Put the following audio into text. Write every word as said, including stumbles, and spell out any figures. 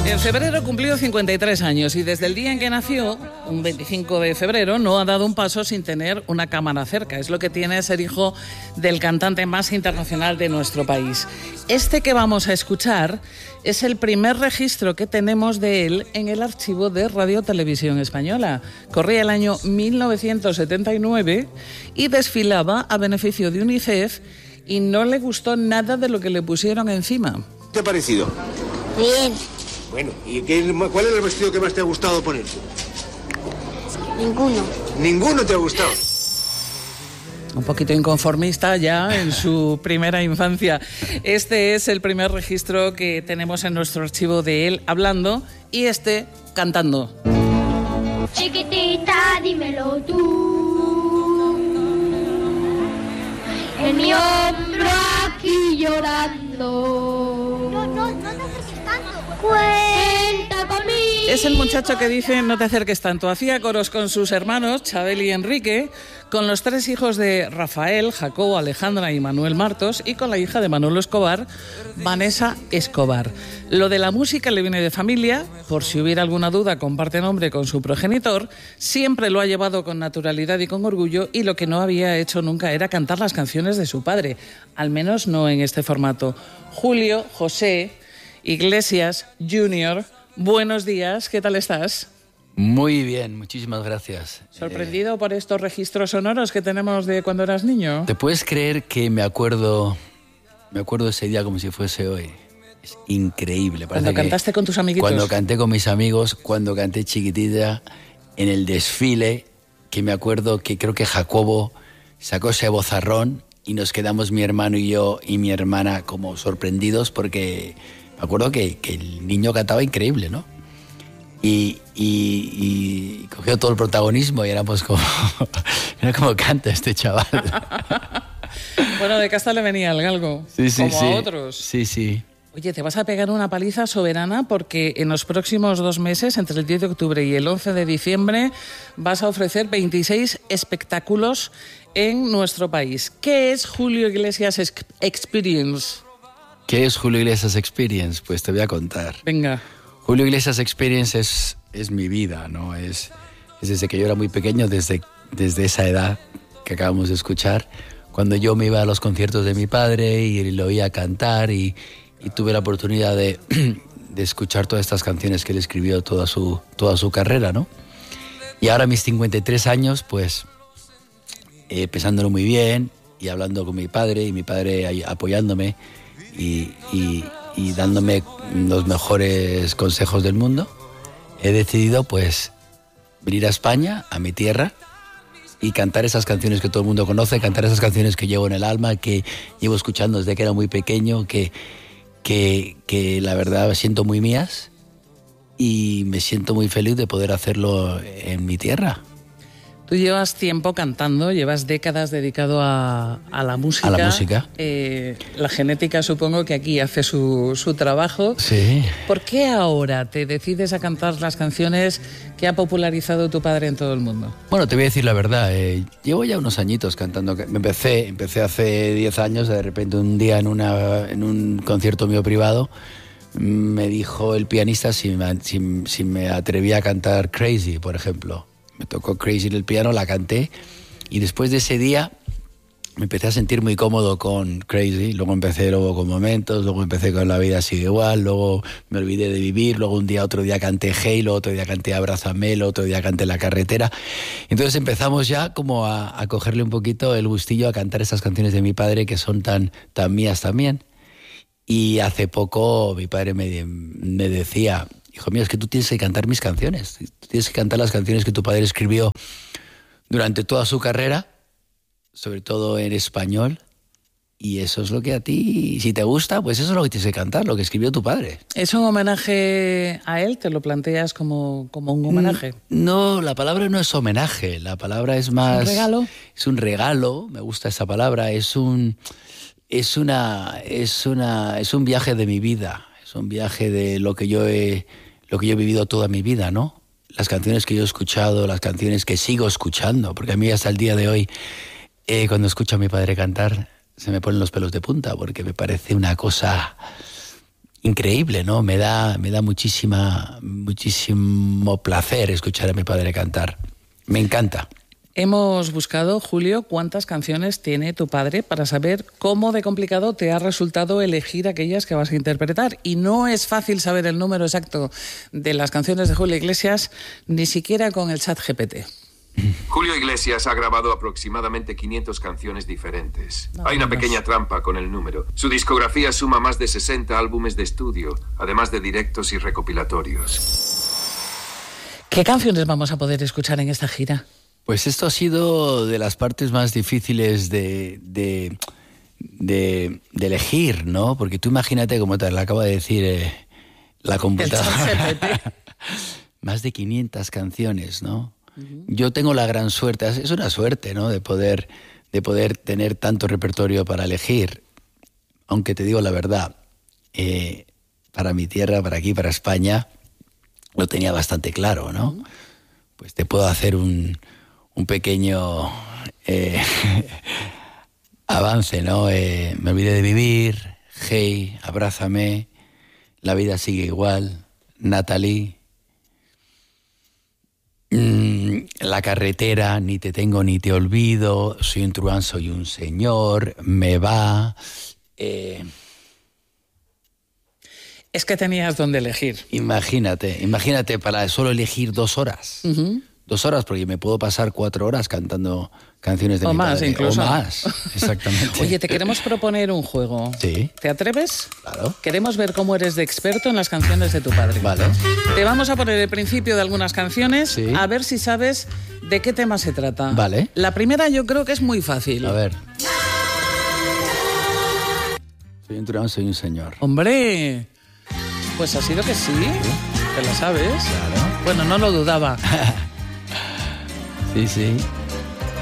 En febrero cumplió cincuenta y tres años y desde el día en que nació, un veinticinco de febrero, no ha dado un paso sin tener una cámara cerca. Es lo que tiene ser hijo del cantante más internacional de nuestro país. Este que vamos a escuchar es el primer registro que tenemos de él en el archivo de Radio Televisión Española. Corría el año mil novecientos setenta y nueve y desfilaba a beneficio de UNICEF y no le gustó nada de lo que le pusieron encima. ¿Qué te ha parecido? Bien. Bueno, ¿y qué, cuál es el vestido que más te ha gustado ponerse? Ninguno. ¿Ninguno te ha gustado? Un poquito inconformista ya en su primera infancia. Este es el primer registro que tenemos en nuestro archivo de él hablando y este cantando. Chiquitita, dímelo tú. En mi hombro aquí llorando. No, no, no te acerques tanto. Cuenta conmigo. Es el muchacho que dice no te acerques tanto. Hacía coros con sus hermanos, Chabel y Enrique, con los tres hijos de Rafael, Jacobo, Alejandra y Manuel Martos, y con la hija de Manolo Escobar, Vanessa Escobar. Lo de la música le viene de familia, por si hubiera alguna duda, comparte nombre con su progenitor, siempre lo ha llevado con naturalidad y con orgullo, y lo que no había hecho nunca era cantar las canciones de su padre, al menos no en este formato. Julio José Iglesias junior, buenos días, ¿qué tal estás? Muy bien, muchísimas gracias. ¿Sorprendido eh, por estos registros sonoros que tenemos de cuando eras niño? ¿Te puedes creer que me acuerdo, me acuerdo ese día como si fuese hoy? Es increíble. Cuando que cantaste con tus amiguitos. Cuando canté con mis amigos, cuando canté chiquitita, en el desfile, que me acuerdo que creo que Jacobo sacó ese bozarrón y nos quedamos mi hermano y yo y mi hermana como sorprendidos porque me acuerdo que, que el niño cantaba increíble, ¿no? Y, y, y cogió todo el protagonismo y éramos como, mira cómo canta este chaval. Bueno, de casta le venía el galgo, sí, sí, como sí. a otros. Sí, sí. Oye, te vas a pegar una paliza soberana porque en los próximos dos meses, entre el diez de octubre y el once de diciembre, vas a ofrecer veintiséis espectáculos en nuestro país. ¿Qué es Julio Iglesias Experience? ¿Qué es Julio Iglesias Experience? Pues te voy a contar. Venga. Julio Iglesias Experience es, es mi vida, ¿no? Es, es desde que yo era muy pequeño, desde, desde esa edad que acabamos de escuchar, cuando yo me iba a los conciertos de mi padre y lo oía cantar y, y tuve la oportunidad de, de escuchar todas estas canciones que él escribió toda su, toda su carrera, ¿no? Y ahora a mis cincuenta y tres años, pues, eh, pensándolo muy bien y hablando con mi padre y mi padre ahí apoyándome, Y, y, y dándome los mejores consejos del mundo, he decidido pues venir a España, a mi tierra, y cantar esas canciones que todo el mundo conoce, cantar esas canciones que llevo en el alma, que llevo escuchando desde que era muy pequeño, que, que, que la verdad me siento muy mías y me siento muy feliz de poder hacerlo en mi tierra. Tú llevas tiempo cantando, llevas décadas dedicado a, a la música. A la música. Eh, la genética supongo que aquí hace su, su trabajo. Sí. ¿Por qué ahora te decides a cantar las canciones que ha popularizado tu padre en todo el mundo? Bueno, te voy a decir la verdad, eh, llevo ya unos añitos cantando. Me empecé, empecé hace diez años, de repente un día en, una, en un concierto mío privado, me dijo el pianista si me, si, si me atrevía a cantar Crazy, por ejemplo. Me tocó Crazy en el piano, la canté y después de ese día me empecé a sentir muy cómodo con Crazy. Luego empecé luego con Momentos, luego empecé con La vida sigue igual, luego me olvidé de vivir, luego un día, otro día canté Hey, luego otro día canté Abrázame, luego otro día canté La carretera. Entonces empezamos ya como a, a cogerle un poquito el gustillo a cantar esas canciones de mi padre que son tan, tan mías también. Y hace poco mi padre me, me decía: hijo mío, es que tú tienes que cantar mis canciones, tú tienes que cantar las canciones que tu padre escribió durante toda su carrera, sobre todo en español, y eso es lo que a ti, si te gusta, pues eso es lo que tienes que cantar, lo que escribió tu padre. ¿Es un homenaje a él? ¿Te lo planteas como, como un homenaje? No, la palabra no es homenaje, la palabra es más... ¿Un regalo? Es un regalo, me gusta esa palabra, es un, es una, es una, es un viaje de mi vida, es un viaje de lo que yo he... lo que yo he vivido toda mi vida, ¿no? Las canciones que yo he escuchado, las canciones que sigo escuchando, porque a mí hasta el día de hoy, eh, cuando escucho a mi padre cantar, se me ponen los pelos de punta, porque me parece una cosa increíble, ¿no? Me da, me da muchísima, muchísimo placer escuchar a mi padre cantar. Me encanta. Hemos buscado, Julio, cuántas canciones tiene tu padre para saber cómo de complicado te ha resultado elegir aquellas que vas a interpretar. Y no es fácil saber el número exacto de las canciones de Julio Iglesias, ni siquiera con el chat G P T. Julio Iglesias ha grabado aproximadamente quinientas canciones diferentes. No, Hay una menos. pequeña trampa con el número. Su discografía suma más de sesenta álbumes de estudio, además de directos y recopilatorios. ¿Qué canciones vamos a poder escuchar en esta gira? Pues esto ha sido de las partes más difíciles de, de, de, de elegir, ¿no? Porque tú imagínate, como te lo acabo de decir, eh, la computadora. El chat G P T. Más de quinientas canciones, ¿no? Uh-huh. Yo tengo la gran suerte, es una suerte, ¿no? De poder, de poder tener tanto repertorio para elegir. Aunque te digo la verdad, eh, para mi tierra, para aquí, para España, lo tenía bastante claro, ¿no? Uh-huh. Pues te puedo hacer un... un pequeño eh, avance, ¿no? Eh, me olvidé de vivir, Hey, Abrázame, La vida sigue igual, Natalie, mm, La carretera, Ni te tengo ni te olvido, Soy un truán, soy un señor, Me va... Eh, Es que tenías dónde elegir. imagínate, imagínate para solo elegir dos horas. Uh-huh. Dos horas, porque me puedo pasar cuatro horas cantando canciones de o mi más, padre. incluso. O más, exactamente. Oye, te queremos proponer un juego. Sí. ¿Te atreves? Claro. Queremos ver cómo eres de experto en las canciones de tu padre. Vale. Te vamos a poner el principio de algunas canciones, Sí. a ver si sabes de qué tema se trata. Vale. La primera yo creo que es muy fácil. A ver. Soy un truán, soy un señor. Hombre, pues ha sido que sí. ¿Te la sabes? Claro. Bueno, no lo dudaba. Sí, sí.